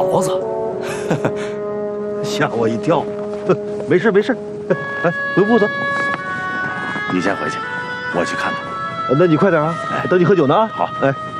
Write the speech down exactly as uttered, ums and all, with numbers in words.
骡子， 吓我一跳。没事没事，哎，回屋子。 你先回去，我去看看。 那你快点啊，等你喝酒呢。 好， 哎。